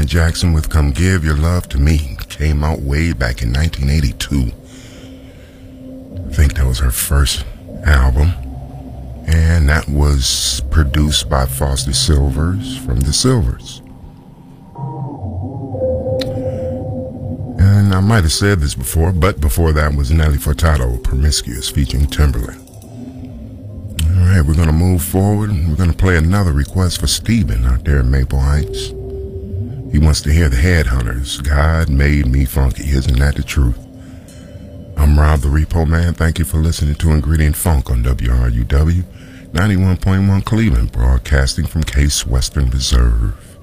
Janet Jackson with Come Give Your Love to Me. Came out way back in 1982. I think that was her first album. And that was produced by Foster Silvers from The Silvers. And I might have said this before, but before that was Nelly Furtado, Promiscuous, featuring Timberland. All right, we're going to move forward. We're going to play another request for Stephen out there in Maple Heights. He wants to hear the Headhunters. God made me funky. Isn't that the truth? I'm Rob the Repo Man. Thank you for listening to Ingredient Funk on WRUW 91.1 Cleveland, broadcasting from Case Western Reserve.